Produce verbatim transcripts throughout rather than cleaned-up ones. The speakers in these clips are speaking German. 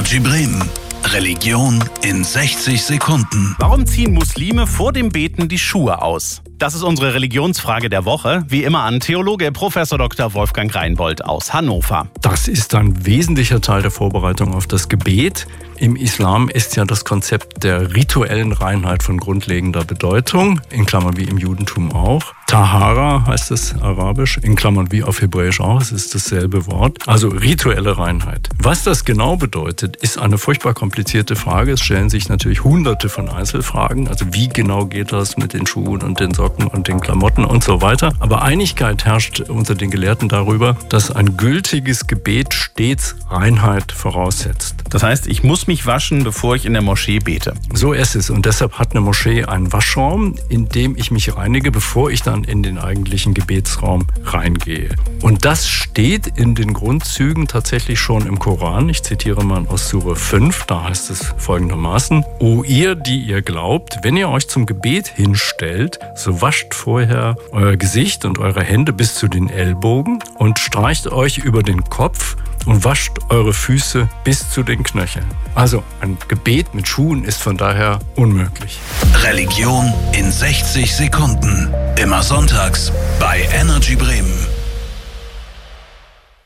Energy Bremen. Religion in sechzig Sekunden. Warum ziehen Muslime vor dem Beten die Schuhe aus? Das ist unsere Religionsfrage der Woche. Wie immer an Theologe Professor Doktor Wolfgang Reinbold aus Hannover. Das ist ein wesentlicher Teil der Vorbereitung auf das Gebet. Im Islam ist ja das Konzept der rituellen Reinheit von grundlegender Bedeutung, in Klammern wie im Judentum auch. Tahara heißt es arabisch, in Klammern wie auf Hebräisch auch, es ist dasselbe Wort. Also rituelle Reinheit. Was das genau bedeutet, ist eine furchtbar komplizierte Frage. Es stellen sich natürlich hunderte von Einzelfragen. Also wie genau geht das mit den Schuhen und den Socken und den Klamotten und so weiter. Aber Einigkeit herrscht unter den Gelehrten darüber, dass ein gültiges Gebet stets Reinheit voraussetzt. Das heißt, ich muss mich waschen, bevor ich in der Moschee bete. So ist es. Und deshalb hat eine Moschee einen Waschraum, in dem ich mich reinige, bevor ich dann in den eigentlichen Gebetsraum reingehe. Und das steht in den Grundzügen tatsächlich schon im Koran. Ich zitiere mal aus Sure fünf, da heißt es folgendermaßen: O ihr, die ihr glaubt, wenn ihr euch zum Gebet hinstellt, so wascht vorher euer Gesicht und eure Hände bis zu den Ellbogen und streicht euch über den Kopf und wascht eure Füße bis zu den Knöcheln. Also ein Gebet mit Schuhen ist von daher unmöglich. Religion in sechzig Sekunden. Immer sonntags bei Energy Bremen.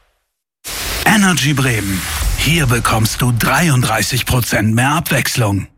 Energy Bremen. Hier bekommst du dreiunddreißig Prozent mehr Abwechslung.